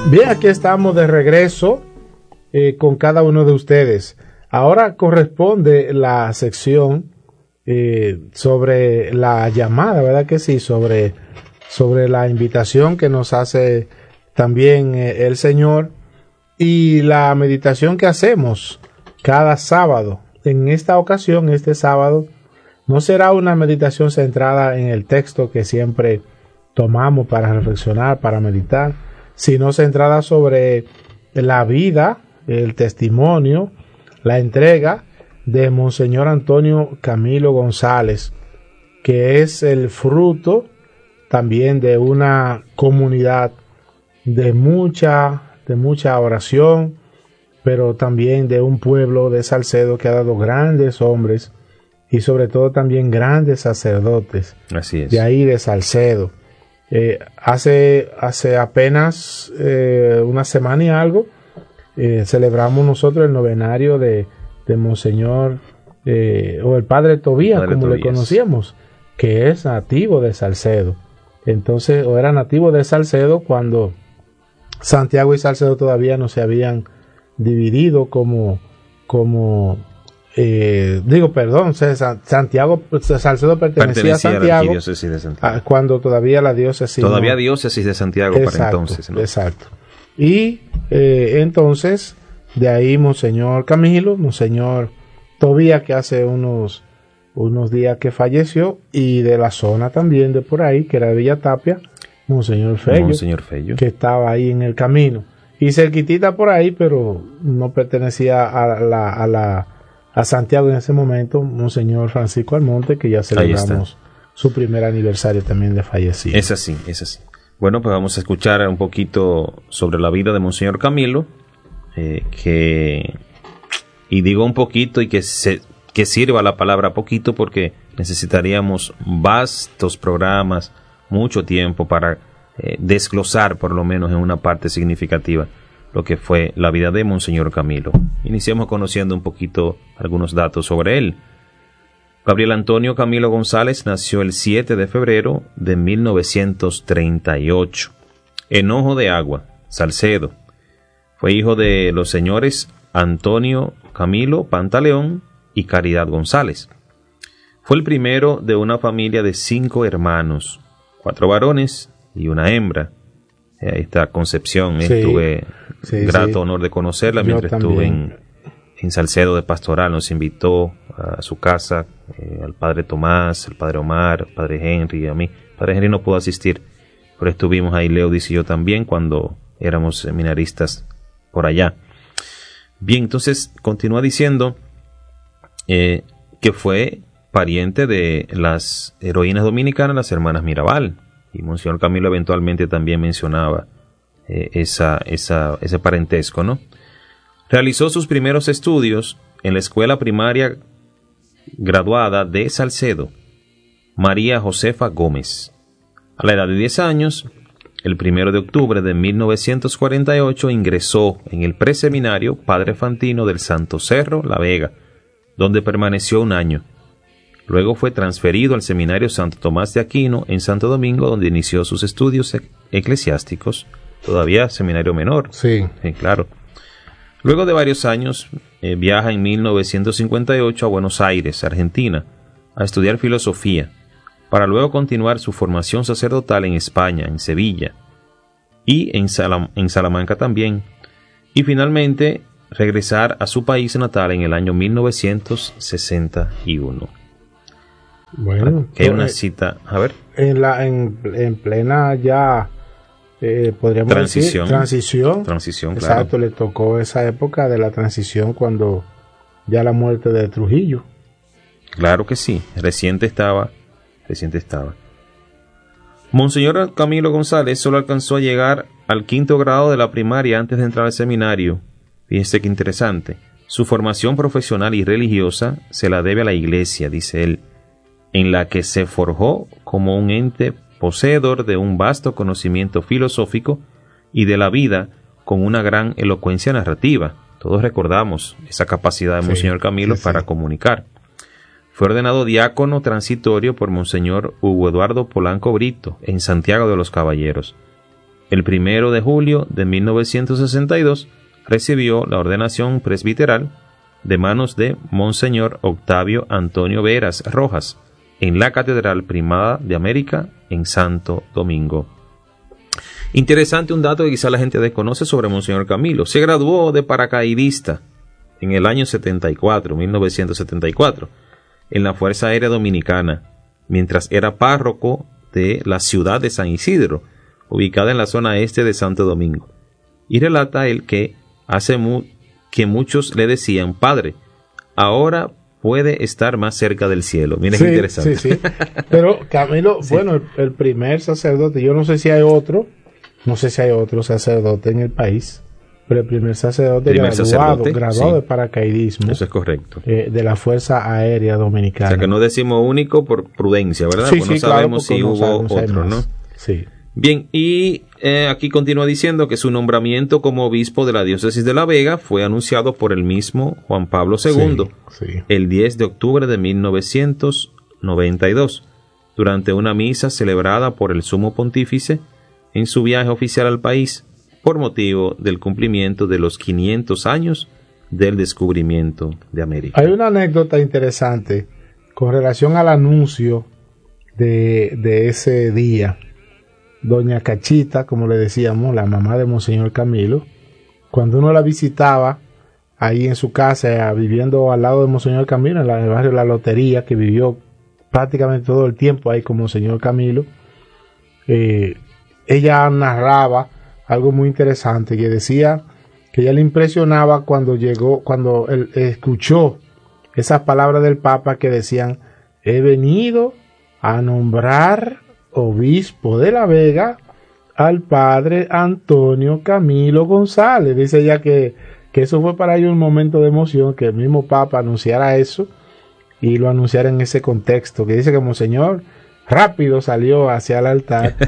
Bien, aquí estamos de regreso con cada uno de ustedes. Ahora corresponde la sección sobre la llamada, ¿verdad que sí? Sobre la invitación que nos hace también el Señor y la meditación que hacemos cada sábado. En esta ocasión, este sábado, no será una meditación centrada en el texto que siempre tomamos para reflexionar, para meditar, sino centrada sobre la vida, el testimonio, la entrega de Monseñor Antonio Camilo González, que es el fruto también de una comunidad de mucha oración, pero también de un pueblo de Salcedo que ha dado grandes hombres y sobre todo también grandes sacerdotes. Así es. De ahí de Salcedo. Hace apenas una semana y algo celebramos nosotros el novenario de Monseñor o el Padre Tobías, como le conocíamos, que es nativo de Salcedo. Entonces, o era nativo de Salcedo cuando Santiago y Salcedo todavía no se habían dividido Santiago, Salcedo pertenecía a Santiago, a la diócesis de Santiago, cuando todavía la diócesis diócesis de Santiago, exacto, para entonces, ¿no? Exacto. Y entonces de ahí Monseñor Camilo, Monseñor Tobías, que hace unos días que falleció, y de la zona también de por ahí, que era de Villa Tapia, Monseñor Fello, que estaba ahí en el camino y cerquitita por ahí, pero no pertenecía a Santiago en ese momento, Monseñor Francisco Almonte, que ya celebramos su primer aniversario también de fallecido. Es así. Bueno, pues vamos a escuchar un poquito sobre la vida de Monseñor Camilo, y digo un poquito y que sirva la palabra poquito, porque necesitaríamos vastos programas, mucho tiempo para desglosar por lo menos en una parte significativa lo que fue la vida de Monseñor Camilo. Iniciemos conociendo un poquito algunos datos sobre él. Gabriel Antonio Camilo González nació el 7 de febrero de 1938 en Ojo de Agua, Salcedo. Fue hijo de los señores Antonio Camilo Pantaleón y Caridad González. Fue el primero de una familia de 5 hermanos, 4 varones y una hembra. Ahí está Concepción, tuve grato honor de conocerla mientras estuve en Salcedo de pastoral. Nos invitó a su casa, al padre Tomás, al padre Omar, al padre Henry y a mí. El padre Henry no pudo asistir, pero estuvimos ahí, Leodis y yo también, cuando éramos seminaristas por allá. Bien, entonces continúa diciendo que fue pariente de las heroínas dominicanas, las hermanas Mirabal, y Monseñor Camilo eventualmente también mencionaba ese parentesco, ¿no? Realizó sus primeros estudios en la escuela primaria graduada de Salcedo, María Josefa Gómez. A la edad de 10 años, el 1 de octubre de 1948 ingresó en el preseminario Padre Fantino del Santo Cerro, La Vega, donde permaneció un año. Luego fue transferido al seminario Santo Tomás de Aquino en Santo Domingo, donde inició sus estudios eclesiásticos, todavía seminario menor. Sí, claro. Luego de varios años, viaja en 1958 a Buenos Aires, Argentina, a estudiar filosofía, para luego continuar su formación sacerdotal en España, en Sevilla, y en Salamanca también, y finalmente regresar a su país natal en el año 1961. Bueno, que es una cita, a ver. En plena ya podríamos decir transición, claro. Exacto, le tocó esa época de la transición cuando ya la muerte de Trujillo. Claro que sí, reciente estaba. Monseñor Camilo González solo alcanzó a llegar al 5º grado de la primaria antes de entrar al seminario. Fíjense qué interesante. Su formación profesional y religiosa se la debe a la Iglesia, dice él, en la que se forjó como un ente poseedor de un vasto conocimiento filosófico y de la vida con una gran elocuencia narrativa. Todos recordamos esa capacidad de Monseñor Camilo para comunicar. Fue ordenado diácono transitorio por Monseñor Hugo Eduardo Polanco Brito en Santiago de los Caballeros. El 1 de julio de 1962 recibió la ordenación presbiteral de manos de Monseñor Octavio Antonio Veras Rojas en la Catedral Primada de América en Santo Domingo. Interesante un dato que quizá la gente desconoce sobre Monseñor Camilo. Se graduó de paracaidista en el año 1974, en la Fuerza Aérea Dominicana, mientras era párroco de la ciudad de San Isidro, ubicada en la zona este de Santo Domingo. Y relata él que que muchos le decían: Padre, ahora puede estar más cerca del cielo. Miren, qué interesante. Sí. Pero Camilo, sí. Bueno, el primer sacerdote, yo no sé si hay otro sacerdote en el país, pero el primer sacerdote graduado de paracaidismo. Eso es correcto. De la Fuerza Aérea Dominicana. O sea que no decimos único por prudencia, ¿verdad? Sí, porque no sabemos si hubo otro, ¿no? Sí. Bien, y aquí continúa diciendo que su nombramiento como obispo de la diócesis de La Vega fue anunciado por el mismo Juan Pablo II el 10 de octubre de 1992, durante una misa celebrada por el sumo pontífice en su viaje oficial al país por motivo del cumplimiento de los 500 años del descubrimiento de América. Hay una anécdota interesante con relación al anuncio de ese día. Doña Cachita, como le decíamos, la mamá de Monseñor Camilo, cuando uno la visitaba ahí en su casa, viviendo al lado de Monseñor Camilo, en el barrio La Lotería, que vivió prácticamente todo el tiempo ahí con Monseñor Camilo, ella narraba algo muy interesante, que decía que ella le impresionaba cuando él escuchó esas palabras del Papa que decían: he venido a nombrar obispo de La Vega al padre Antonio Camilo González. Dice ella que eso fue para ella un momento de emoción, que el mismo Papa anunciara eso y lo anunciara en ese contexto, que dice que Monseñor rápido salió hacia el altar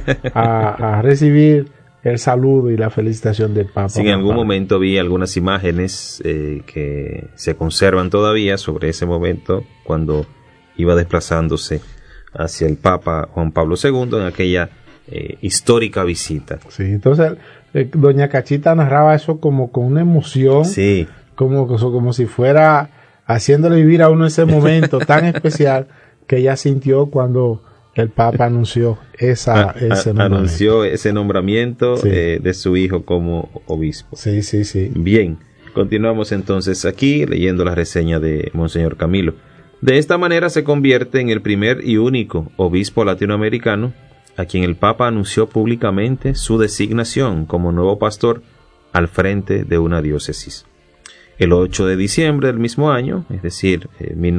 a recibir el saludo y la felicitación del Papa. Sí, en algún momento vi algunas imágenes que se conservan todavía sobre ese momento cuando iba desplazándose hacia el Papa Juan Pablo II en aquella histórica visita. Sí, entonces doña Cachita narraba eso como con una emoción, sí, como si fuera haciéndole vivir a uno ese momento tan especial que ella sintió cuando el Papa anunció ese nombramiento. Anunció ese nombramiento Sí. De su hijo como obispo. Sí. Bien, continuamos entonces aquí leyendo la reseña de Monseñor Camilo. De esta manera se convierte en el primer y único obispo latinoamericano a quien el Papa anunció públicamente su designación como nuevo pastor al frente de una diócesis. El 8 de diciembre del mismo año, es decir,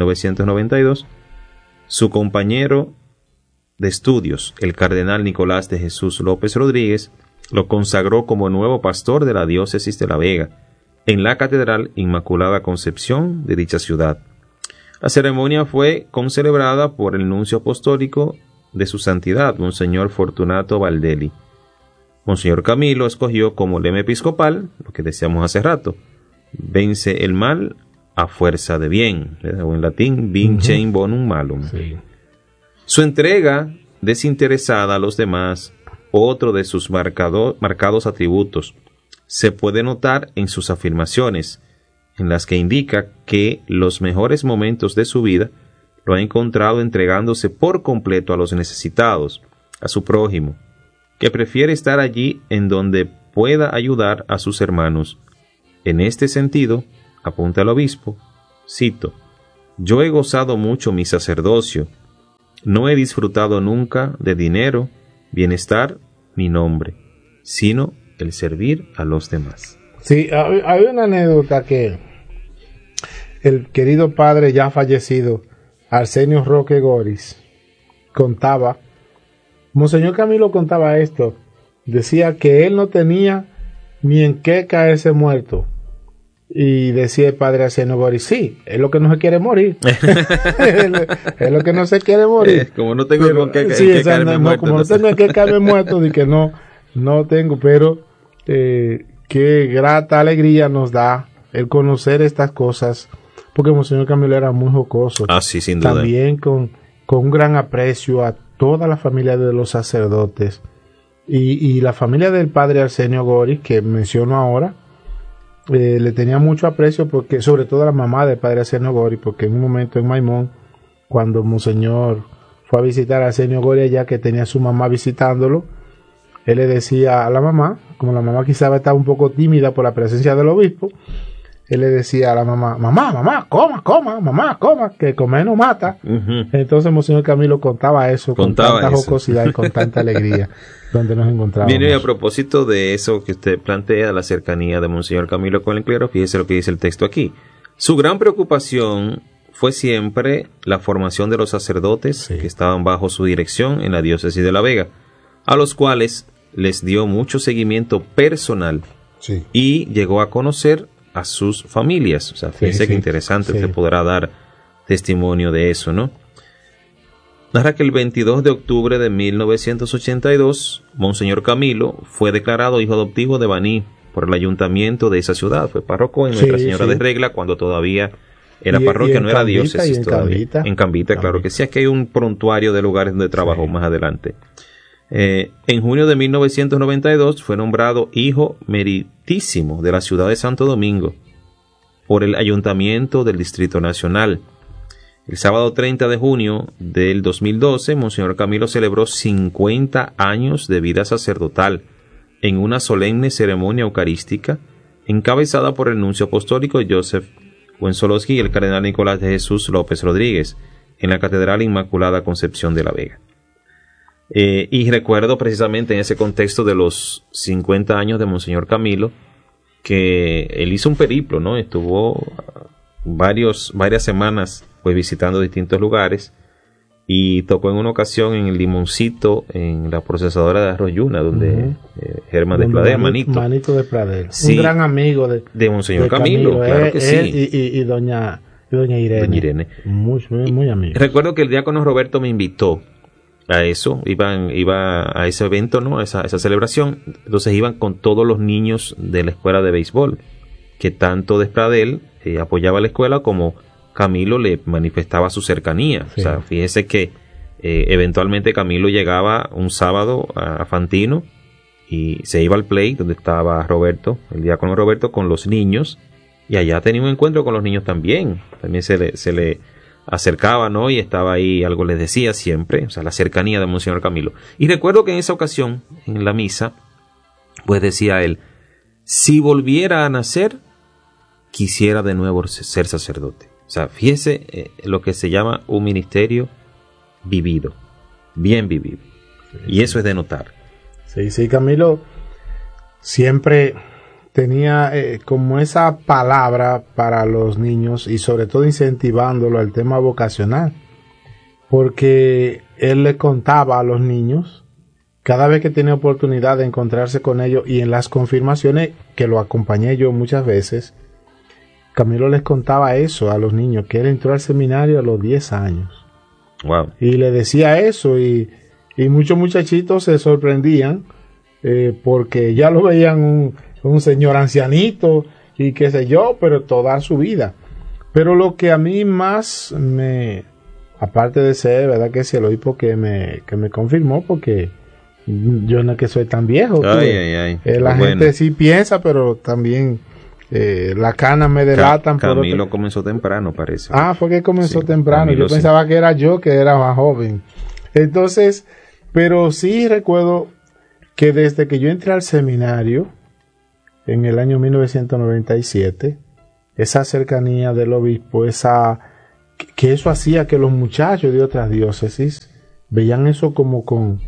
1992, su compañero de estudios, el cardenal Nicolás de Jesús López Rodríguez, lo consagró como nuevo pastor de la diócesis de La Vega, en la Catedral Inmaculada Concepción de dicha ciudad. La ceremonia fue concelebrada por el nuncio apostólico de su santidad, Monseñor Fortunato Valdelli. Monseñor Camilo escogió como lema episcopal, lo que decíamos hace rato: vence el mal a fuerza de bien, o en latín, vincem bonum malum. Sí. Su entrega desinteresada a los demás, otro de sus marcados atributos, se puede notar en sus afirmaciones, en las que indica que los mejores momentos de su vida lo ha encontrado entregándose por completo a los necesitados, a su prójimo, que prefiere estar allí en donde pueda ayudar a sus hermanos. En este sentido, apunta el obispo, cito: yo he gozado mucho mi sacerdocio, no he disfrutado nunca de dinero, bienestar ni nombre, sino el servir a los demás. Sí, hay una anécdota que el querido padre ya fallecido, Arsenio Roque Goris, contaba. Monseñor Camilo contaba esto. Decía que él no tenía ni en qué caerse muerto. Y decía el padre Arsenio Goris: sí, es lo que no se quiere morir. Es lo que no se quiere morir. Como no tengo con qué caerme muerto. Como no tengo en qué caerme muerto, de que no tengo. Pero qué grata alegría nos da el conocer estas cosas, porque Monseñor Camilo era muy jocoso. Sí, sin duda. También con un gran aprecio a toda la familia de los sacerdotes, y la familia del padre Arsenio Gori, que menciono ahora, le tenía mucho aprecio, porque sobre todo la mamá del padre Arsenio Gori, porque en un momento en Maimón, cuando Monseñor fue a visitar a Arsenio Gori allá, que tenía a su mamá visitándolo, él le decía a la mamá, como la mamá quizás estaba un poco tímida por la presencia del obispo, él le decía a la mamá, mamá, coma, que comer no mata. Uh-huh. Entonces Monseñor Camilo contaba eso con tanta jocosidad y con tanta alegría, donde nos encontrábamos. Bien, y a propósito de eso que usted plantea, la cercanía de Monseñor Camilo con el clero, fíjese lo que dice el texto aquí. Su gran preocupación fue siempre la formación de los sacerdotes que estaban bajo su dirección en la diócesis de La Vega, a los cuales les dio mucho seguimiento personal y llegó a conocer a sus familias. O sea, fíjese que interesante, usted podrá dar testimonio de eso, ¿no? Narra que el 22 de octubre de 1982, Monseñor Camilo fue declarado hijo adoptivo de Baní por el ayuntamiento de esa ciudad. Fue párroco en Nuestra Señora de Regla cuando todavía era parroquia, no era diócesis todavía. En Cambita, claro que sí. Aquí hay un prontuario de lugares donde trabajó más adelante. En junio de 1992 fue nombrado hijo meritísimo de la ciudad de Santo Domingo por el Ayuntamiento del Distrito Nacional. El sábado 30 de junio del 2012, Monseñor Camilo celebró 50 años de vida sacerdotal en una solemne ceremonia eucarística encabezada por el nuncio apostólico Joseph Wensolowski y el cardenal Nicolás de Jesús López Rodríguez en la Catedral Inmaculada Concepción de La Vega. Y recuerdo precisamente en ese contexto de los 50 años de Monseñor Camilo que él hizo un periplo, ¿no? Estuvo varias semanas pues visitando distintos lugares y tocó en una ocasión en el Limoncito, en la procesadora de Arroz Yuna, donde Germán de Pradel, Manito de Pradel, sí, un gran amigo de Monseñor Camilo, claro que sí. Y doña Irene. Muy amigo. Recuerdo que el diácono Roberto me invitó a eso, iba a ese evento, ¿no? A esa celebración. Entonces iban con todos los niños de la escuela de béisbol, que tanto Despradel apoyaba la escuela como Camilo le manifestaba su cercanía. Sí. O sea, fíjese que eventualmente Camilo llegaba un sábado a Fantino y se iba al play donde estaba Roberto, el diácono Roberto, con los niños, y allá tenía un encuentro con los niños también. También se le acercaba, ¿no? Y estaba ahí, algo les decía siempre, o sea, la cercanía de Monseñor Camilo. Y recuerdo que en esa ocasión, en la misa, pues decía él, si volviera a nacer, quisiera de nuevo ser sacerdote. O sea, fíjese lo que se llama un ministerio vivido, bien vivido. Sí, y eso es de notar. Sí, Camilo siempre tenía como esa palabra para los niños y sobre todo incentivándolo al tema vocacional, porque él le contaba a los niños cada vez que tenía oportunidad de encontrarse con ellos, y en las confirmaciones que lo acompañé yo muchas veces, Camilo les contaba eso a los niños, que él entró al seminario a los 10 años. Wow. Y le decía eso, y muchos muchachitos se sorprendían porque ya lo veían un señor ancianito y qué sé yo, pero toda su vida. Pero lo que a mí más aparte de ser, verdad que sí, el obispo que me confirmó, porque yo no es que soy tan viejo. La gente sí piensa, pero también las canas me delatan. Camilo comenzó temprano, parece. Fue que comenzó temprano. Camilo, yo pensaba que era yo, que era más joven. Entonces, pero sí recuerdo que desde que yo entré al seminario en el año 1997, esa cercanía del obispo, que eso hacía que los muchachos de otras diócesis veían eso como con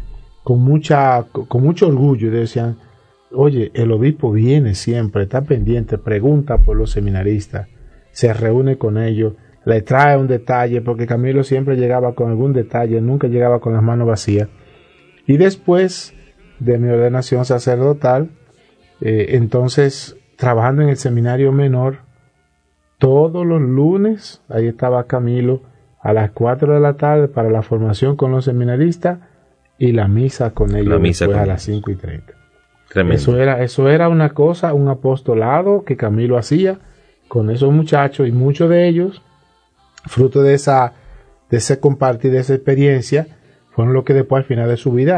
mucho orgullo, y decían, oye, el obispo viene siempre, está pendiente, pregunta por los seminaristas, se reúne con ellos, le trae un detalle, porque Camilo siempre llegaba con algún detalle, nunca llegaba con las manos vacías. Y después de mi ordenación sacerdotal, entonces, trabajando en el seminario menor, todos los lunes, ahí estaba Camilo a las 4 de la tarde para la formación con los seminaristas y la misa con ellos después a las 5:30. Tremendo. Eso era una cosa, un apostolado que Camilo hacía con esos muchachos, y muchos de ellos, fruto de ese compartir, de esa experiencia, fueron los que después al final de su vida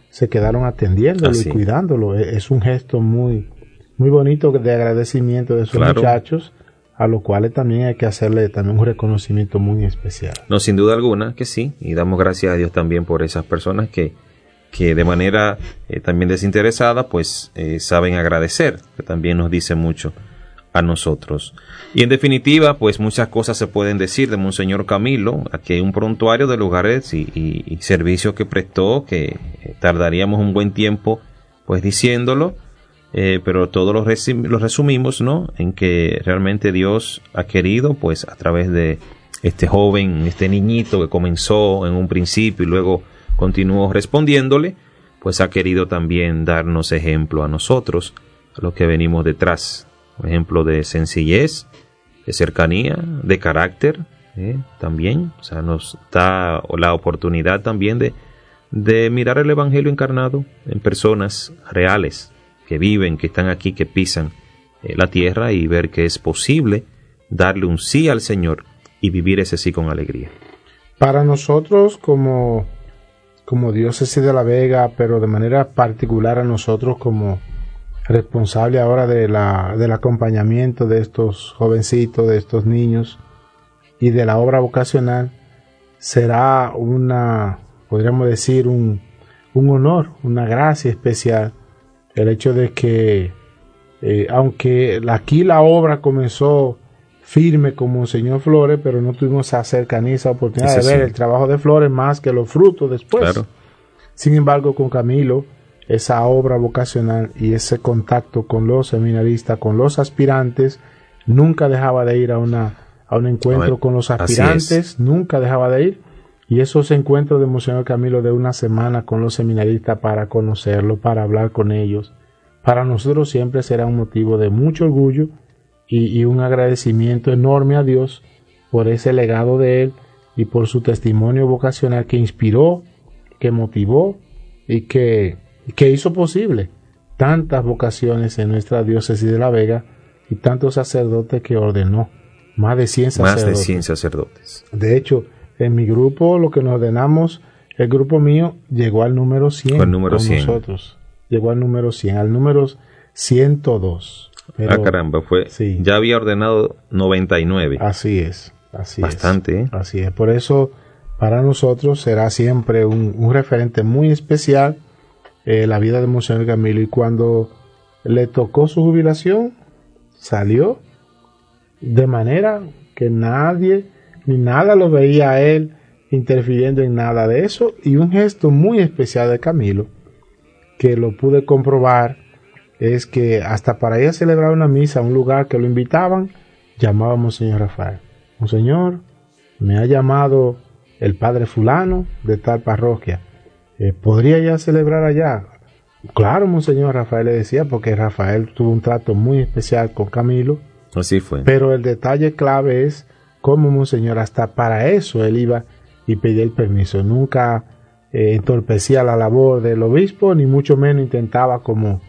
se quedaron atendiéndolo Así. y cuidándolo. Es un gesto muy, muy bonito de agradecimiento de esos Claro. muchachos, a los cuales también hay que hacerle también un reconocimiento muy especial. No, sin duda alguna que sí, y damos gracias a Dios también por esas personas que de manera también desinteresada, pues saben agradecer, que también nos dice mucho a nosotros. Y en definitiva, pues muchas cosas se pueden decir de Monseñor Camilo. Aquí hay un prontuario de lugares y servicios que prestó, que tardaríamos un buen tiempo pues diciéndolo, pero todos los resumimos, ¿no? En que realmente Dios ha querido, pues a través de este joven, este niñito que comenzó en un principio y luego continuó respondiéndole, pues ha querido también darnos ejemplo a nosotros, a los que venimos detrás. Un ejemplo de sencillez, de cercanía, de carácter, también. O sea, nos da la oportunidad también de mirar el Evangelio encarnado en personas reales, que viven, que están aquí, que pisan la tierra, y ver que es posible darle un sí al Señor y vivir ese sí con alegría. Para nosotros como diócesis de La Vega, pero de manera particular a nosotros como responsable ahora del acompañamiento de estos jovencitos, de estos niños y de la obra vocacional, será podríamos decir, un honor, una gracia especial, el hecho de que, aunque aquí la obra comenzó firme con Monseñor Flores, pero no tuvimos esa cercanía, esa oportunidad de ver el trabajo de Flores más que los frutos después. Claro. Sin embargo, con Camilo, esa obra vocacional y ese contacto con los seminaristas, con los aspirantes, nunca dejaba de ir a un encuentro con los aspirantes, nunca dejaba de ir. Y esos encuentros de Monseñor Camilo de una semana con los seminaristas para conocerlo, para hablar con ellos, para nosotros siempre será un motivo de mucho orgullo y un agradecimiento enorme a Dios por ese legado de él y por su testimonio vocacional que inspiró, que motivó y que hizo posible tantas vocaciones en nuestra diócesis de La Vega y tantos sacerdotes que ordenó, más de 100 sacerdotes. Más de 100 sacerdotes. De hecho, en mi grupo, lo que nos ordenamos, el grupo mío llegó al número 100 el número con 100. nosotros. Llegó al número 100, al número 102. Pero, caramba, sí. Ya había ordenado 99. Así es. Bastante, ¿eh? Así es. Por eso, para nosotros será siempre un referente muy especial la vida de Monseñor Camilo. Y cuando le tocó su jubilación, salió de manera que nadie ni nada lo veía a él interfiriendo en nada de eso. Y un gesto muy especial de Camilo, que lo pude comprobar, es que hasta para ir a celebrar una misa a un lugar que lo invitaban, llamaba a Monseñor Rafael. Monseñor, me ha llamado el padre fulano de tal parroquia, ¿podría ya celebrar allá? Claro, Monseñor Rafael le decía, porque Rafael tuvo un trato muy especial con Camilo. Así fue. Pero el detalle clave es cómo Monseñor hasta para eso él iba y pedía el permiso. Nunca entorpecía la labor del obispo, ni mucho menos intentaba como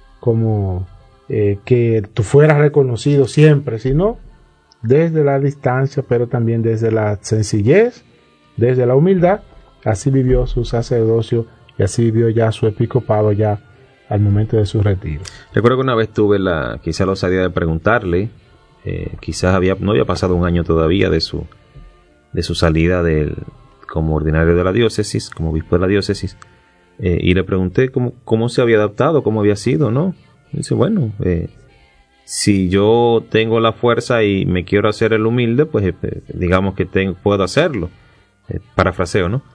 que tú fueras reconocido siempre, sino desde la distancia, pero también desde la sencillez, desde la humildad. Así vivió su sacerdocio y así vivió ya su episcopado ya al momento de su retiro. Recuerdo que una vez tuve quizá la osadía de preguntarle, quizás no había pasado un año todavía de su salida como ordinario de la diócesis, como obispo de la diócesis, y le pregunté cómo se había adaptado, cómo había sido, ¿no? Y dice, bueno, si yo tengo la fuerza y me quiero hacer el humilde, pues digamos que puedo hacerlo. Parafraseo, ¿no?